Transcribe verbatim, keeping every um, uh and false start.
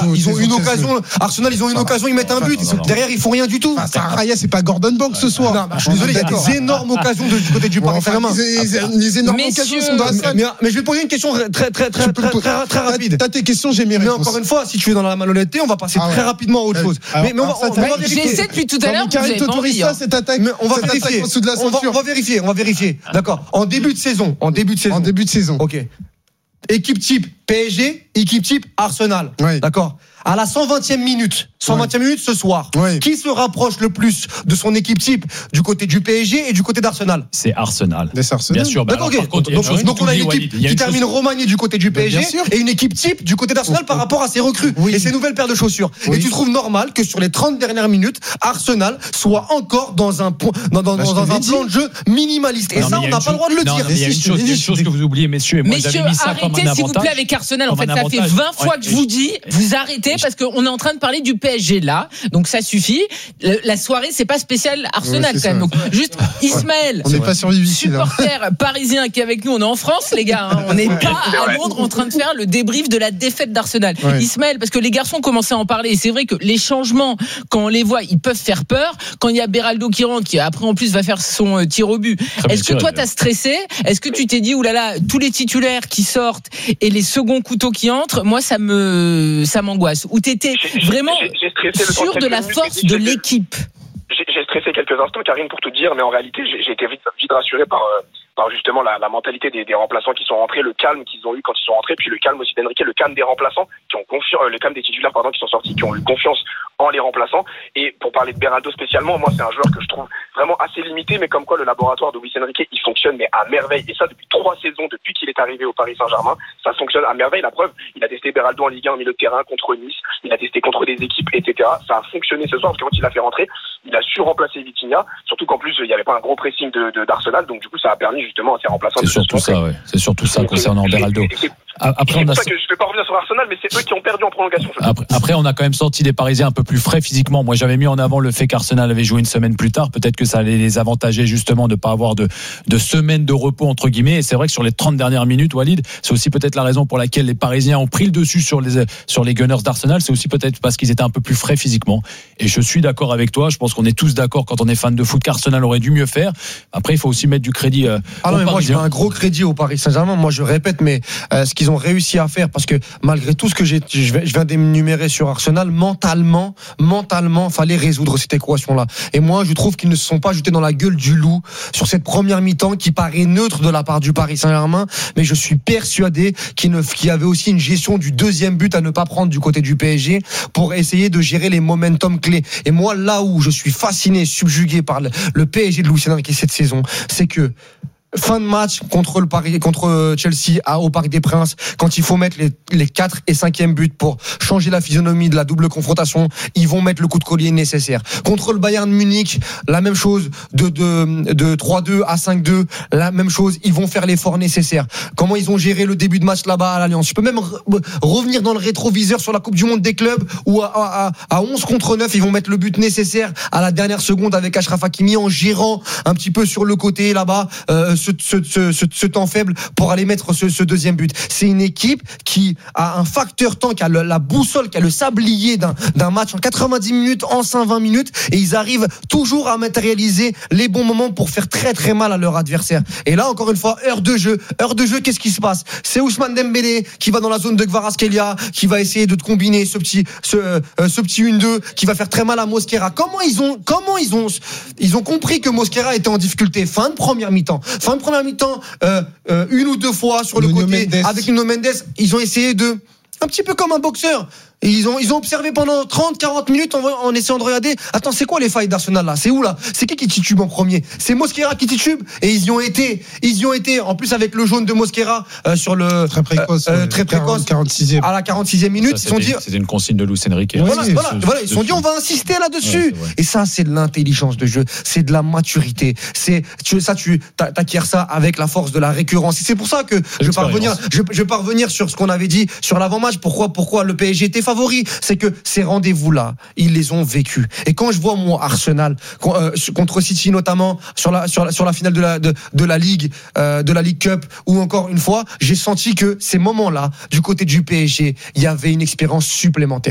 voilà, ils ont une occasion. Arsenal, ils ont une occasion, ils mettent un but. Derrière, ils font rien du tout. Raya, c'est pas Gordon Banks ce soir. Non, bah, je suis désolé, il y a des énormes occasions de, du côté du Paris Saint-Germain. Les énormes occasions sont dans la salle. Mais, mais je vais te poser une question très, très, très, très, très, très, très rapide. T'as tes questions, j'ai mes réponses. Mais encore une fois, si tu es dans la malhonnêteté, on va passer ah ouais. très rapidement à autre chose. Alors, mais, mais on va, on, on va vérifier. J'essaie depuis tout à l'heure. Vous avez pas envie, ça, cette attaque. Mais on va vérifier. De la on, va, on va vérifier. On va vérifier. D'accord. En début de saison. En début de saison. En début de saison. Ok. Équipe type P S G, équipe type Arsenal. Oui. D'accord. À la cent vingtième minute, cent vingtième minute ce soir, oui. qui se rapproche le plus de son équipe type du côté du P S G et du côté d'Arsenal? C'est Arsenal. C'est Arsenal. Bien sûr. D'accord, alors, ok. Contre, donc, chose, donc on a une dit, équipe Walid, qui termine remaniée du côté du P S G et une équipe type du côté d'Arsenal oh, par rapport à ses recrues oui. et ses nouvelles paires de chaussures. Oui. Et tu trouves normal que sur les trente dernières minutes, Arsenal soit encore dans un, dans, dans, bah, dans un plan de jeu minimaliste. Et non, ça, on n'a pas le droit de le non, dire. Il y a une chose, il y a une chose que vous oubliez, messieurs. Et moi, messieurs, mis ça arrêtez comme un s'il vous plaît avec Arsenal. En fait, ça fait vingt fois que je vous dis, vous arrêtez parce qu'on est en train de parler du P S G là. Donc ça suffit. La soirée, c'est pas spécial Arsenal quand même. Donc, juste Ismaël, on n'est pas sur supporter parisien qui est avec nous. On est en France, les gars. Hein. On n'est pas à Londres en train de faire le débrief de la défaite d'Arsenal. Ouais. Ismaël, parce que les garçons commençaient à en parler. Et c'est vrai que les changements, quand on les voit, ils peuvent faire peur. Quand il y a Beraldo qui rentre, qui après en plus va faire son euh, tir au but. Très Est-ce que toi, t'as stressé? Est-ce que tu t'es dit, oulala, tous les titulaires qui sortent et les seconds couteaux qui entrent, moi, ça me, ça m'angoisse. Ou t'étais vraiment j'ai, j'ai sûr de la force de l'équipe? J'ai, j'ai stressé quelques instants, Karine, pour tout dire, mais en réalité, j'ai, j'ai été vite, vite rassuré par, euh, par justement la, la mentalité des, des remplaçants qui sont rentrés, le calme qu'ils ont eu quand ils sont rentrés, puis le calme aussi d'Enrique, le calme des remplaçants qui ont confiance, euh, le calme des titulaires pardon qui sont sortis, qui ont eu confiance en les remplaçants. Et pour parler de Beraldo spécialement, moi c'est un joueur que je trouve vraiment assez limité, mais comme quoi le laboratoire de Luis Enrique il fonctionne mais à merveille. Et ça depuis trois saisons, depuis qu'il est arrivé au Paris Saint-Germain, ça fonctionne à merveille. La preuve, il a testé Beraldo en Ligue un au milieu de terrain contre Nice, il a testé contre des équipes, et cetera. Ça a fonctionné ce soir parce que quand il a fait rentrer, il a su remplacer Vitinha, surtout qu'en plus il n'y avait pas un gros pressing de, de d'Arsenal, donc du coup ça a permis justement à ses remplaçants. C'est surtout ça, ouais. C'est surtout ça concernant Beraldo. Après, c'est pour ça que je ne vais pas revenir sur Arsenal, mais c'est eux qui ont perdu en prolongation. Après, après, on a quand même senti des Parisiens un peu plus frais physiquement. Moi, j'avais mis en avant le fait qu'Arsenal avait joué une semaine plus tard. Peut-être que ça allait les avantager justement de ne pas avoir de, de semaine de repos entre guillemets. Et c'est vrai que sur les trente dernières minutes, Walid, c'est aussi peut-être la raison pour laquelle les Parisiens ont pris le dessus sur les, sur les Gunners d'Arsenal. C'est aussi peut-être parce qu'ils étaient un peu plus frais physiquement. Et je suis d'accord avec toi. Je pense qu'on est tous d'accord quand on est fan de foot qu'Arsenal aurait dû mieux faire. Après, il faut aussi mettre du crédit. Euh, ah non, mais moi, je mets un gros crédit au Paris Saint-Germain. Moi, je répète, mais euh, ce qu'ils ont réussi à faire, parce que malgré tout ce que j'ai, je viens d'énumérer sur Arsenal, mentalement, mentalement, fallait résoudre cette équation-là. Et moi, je trouve qu'ils ne se sont pas jetés dans la gueule du loup sur cette première mi-temps qui paraît neutre de la part du Paris Saint-Germain, mais je suis persuadé qu'il, ne, qu'il y avait aussi une gestion du deuxième but à ne pas prendre du côté du P S G pour essayer de gérer les momentum clés. Et moi, là où je suis fasciné, subjugué par le, le P S G de Luis Enrique cette saison, c'est que fin de match contre le Paris, contre Chelsea à, au Parc des Princes, quand il faut mettre les, les quatre et cinquième buts pour changer la physionomie de la double confrontation, ils vont mettre le coup de collier nécessaire. Contre le Bayern Munich, la même chose, de, de, de trois deux à cinq deux, la même chose, ils vont faire l'effort nécessaire. Comment ils ont géré le début de match là-bas à l'Alliance. Je peux même re- revenir dans le rétroviseur sur la Coupe du Monde des clubs où à, à, à onze contre neuf, ils vont mettre le but nécessaire à la dernière seconde avec Achraf Hakimi en gérant un petit peu sur le côté là-bas, euh, Ce, ce, ce, ce, ce temps faible pour aller mettre ce, ce deuxième but. C'est une équipe qui a un facteur temps, qui a le, la boussole, qui a le sablier d'un, d'un match en quatre-vingt-dix minutes, en cent vingt minutes, et ils arrivent toujours à matérialiser les bons moments pour faire très très mal à leur adversaire. Et là, encore une fois, heure de jeu, heure de jeu, qu'est-ce qui se passe? C'est Ousmane Dembélé qui va dans la zone de Kvaratskhelia, qui va essayer de combiner ce petit, ce, euh, ce petit un deux, qui va faire très mal à Mosquera. Comment ils ont, comment ils ont, ils ont compris que Mosquera était en difficulté? Fin de première mi-temps. Fin de première mi-temps, euh, euh, une ou deux fois sur le Nuno côté, Mendes. avec Nuno Mendes, ils ont essayé de, un petit peu comme un boxeur. Et ils ont, ils ont observé pendant trente, quarante minutes en, en essayant de regarder. Attends, c'est quoi les failles d'Arsenal là? C'est où là? C'est qui qui titube en premier? C'est Mosquera qui titube. Et ils y ont été. Ils y ont été. En plus avec le jaune de Mosquera euh, sur le très précoce, euh, euh, très précoce, quarante-sixième à la quarante-sixième minute. Ça, ils sont dit. c'était une consigne de Luis Enrique. Voilà, Oui, voilà, ce, voilà. Ils se sont dit, on va insister là-dessus. Ouais, et ça, c'est de l'intelligence de jeu. C'est de la maturité. C'est, tu, ça, tu, t'acquiers ça avec la force de la récurrence. Et c'est pour ça que je vais pas revenir, je, je vais pas revenir sur ce qu'on avait dit sur l'avant-match. Pourquoi, pourquoi le P S G était favori? C'est que ces rendez-vous-là, ils les ont vécus. Et quand je vois moi Arsenal euh, contre City notamment sur la sur la sur la finale de la de, de la Ligue euh, de la League Cup, ou encore une fois, j'ai senti que ces moments-là du côté du P S G, il y avait une expérience supplémentaire.